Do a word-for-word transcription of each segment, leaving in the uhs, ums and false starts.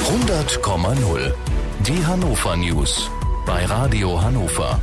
hundert Komma null. Die Hannover News bei Radio Hannover.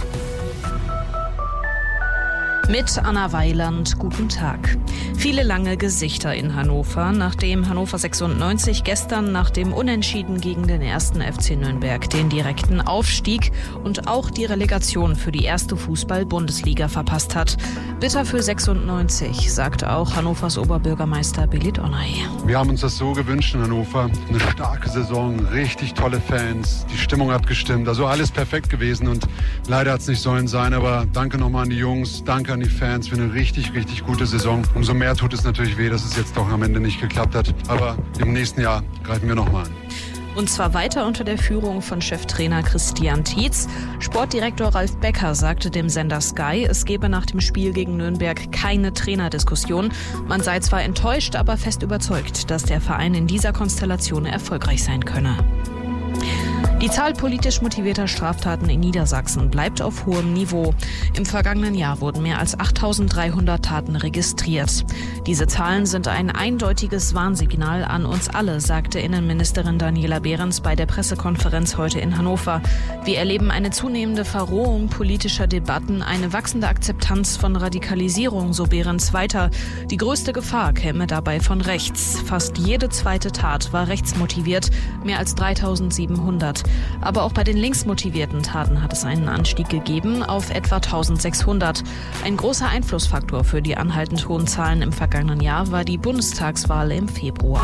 Mit Anna Weiland, guten Tag. Viele lange Gesichter in Hannover, nachdem Hannover sechsundneunzig gestern nach dem Unentschieden gegen den ersten F C Nürnberg den direkten Aufstieg und auch die Relegation für die erste Fußball-Bundesliga verpasst hat. Bitter für sechsundneunzig, sagte auch Hannovers Oberbürgermeister Belit Onay. Wir haben uns das so gewünscht in Hannover. Eine starke Saison, richtig tolle Fans, die Stimmung hat gestimmt, also alles perfekt gewesen und leider hat es nicht sollen sein, aber danke nochmal an die Jungs, danke an die Fans für eine richtig, richtig gute Saison. Umso mehr tut es natürlich weh, dass es jetzt doch am Ende nicht geklappt hat. Aber im nächsten Jahr greifen wir nochmal an. Und zwar weiter unter der Führung von Cheftrainer Christian Tietz. Sportdirektor Ralf Becker sagte dem Sender Sky, es gebe nach dem Spiel gegen Nürnberg keine Trainerdiskussion. Man sei zwar enttäuscht, aber fest überzeugt, dass der Verein in dieser Konstellation erfolgreich sein könne. Die Zahl politisch motivierter Straftaten in Niedersachsen bleibt auf hohem Niveau. Im vergangenen Jahr wurden mehr als achttausenddreihundert Taten registriert. Diese Zahlen sind ein eindeutiges Warnsignal an uns alle, sagte Innenministerin Daniela Behrens bei der Pressekonferenz heute in Hannover. Wir erleben eine zunehmende Verrohung politischer Debatten, eine wachsende Akzeptanz von Radikalisierung, so Behrens weiter. Die größte Gefahr käme dabei von rechts. Fast jede zweite Tat war rechtsmotiviert, mehr als dreitausendsiebenhundert. Aber auch bei den linksmotivierten Taten hat es einen Anstieg gegeben auf etwa eintausendsechshundert. Ein großer Einflussfaktor für die anhaltend hohen Zahlen im vergangenen Jahr war die Bundestagswahl im Februar.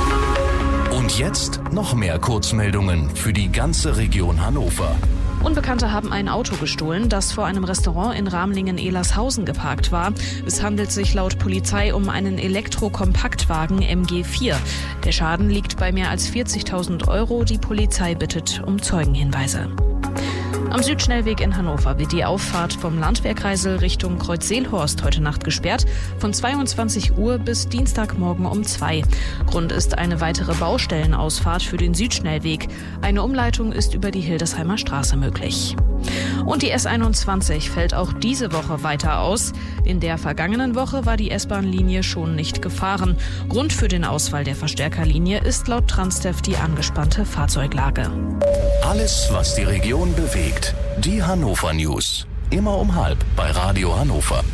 Und jetzt noch mehr Kurzmeldungen für die ganze Region Hannover. Unbekannte haben ein Auto gestohlen, das vor einem Restaurant in Ramlingen-Ehlershausen geparkt war. Es handelt sich laut Polizei um einen Elektro-Kompaktwagen M G vier. Der Schaden liegt bei mehr als vierzigtausend Euro. Die Polizei bittet um Zeugenhinweise. Am Südschnellweg in Hannover wird die Auffahrt vom Landwehrkreisel Richtung Kreuz-Seelhorst heute Nacht gesperrt, von zweiundzwanzig Uhr bis Dienstagmorgen um zwei. Grund ist eine weitere Baustellenausfahrt für den Südschnellweg. Eine Umleitung ist über die Hildesheimer Straße möglich. Und die S einundzwanzig fällt auch diese Woche weiter aus. In der vergangenen Woche war die S-Bahn-Linie schon nicht gefahren. Grund für den Ausfall der Verstärkerlinie ist laut Transdev die angespannte Fahrzeuglage. Alles, was die Region bewegt. Die Hannover News. Immer um halb bei Radio Hannover.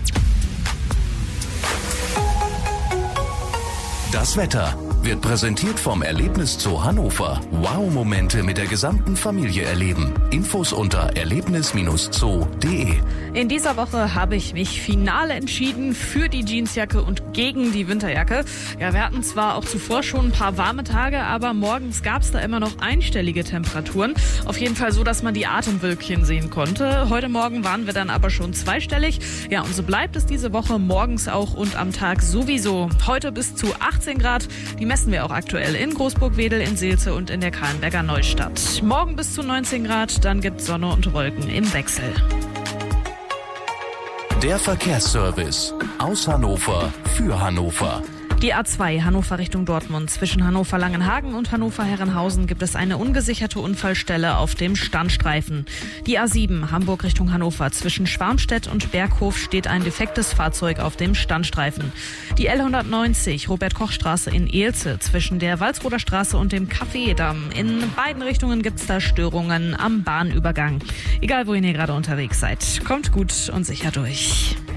Das Wetter wird präsentiert vom Erlebniszoo Hannover. Wow-Momente mit der gesamten Familie erleben. Infos unter erlebnis Bindestrich zoo punkt de. In dieser Woche habe ich mich final entschieden für die Jeansjacke und gegen die Winterjacke. Ja, wir hatten zwar auch zuvor schon ein paar warme Tage, aber morgens gab es da immer noch einstellige Temperaturen. Auf jeden Fall so, dass man die Atemwölkchen sehen konnte. Heute Morgen waren wir dann aber schon zweistellig. Ja, und so bleibt es diese Woche morgens auch und am Tag sowieso. Heute bis zu achtzehn Grad. Die messen wir auch aktuell in Großburg-Wedel, in Seelze und in der Kahlenberger Neustadt. Morgen bis zu neunzehn Grad, dann gibt es Sonne und Wolken im Wechsel. Der Verkehrsservice aus Hannover für Hannover. Die A zwei Hannover Richtung Dortmund. Zwischen Hannover-Langenhagen und Hannover-Herrenhausen gibt es eine ungesicherte Unfallstelle auf dem Standstreifen. Die A sieben Hamburg Richtung Hannover. Zwischen Schwarmstedt und Berghof steht ein defektes Fahrzeug auf dem Standstreifen. Die L hundertneunzig Robert-Koch-Straße in Ehlze. Zwischen der Walsroder Straße und dem Café-Damm. In beiden Richtungen gibt es da Störungen am Bahnübergang. Egal, wohin ihr gerade unterwegs seid. Kommt gut und sicher durch.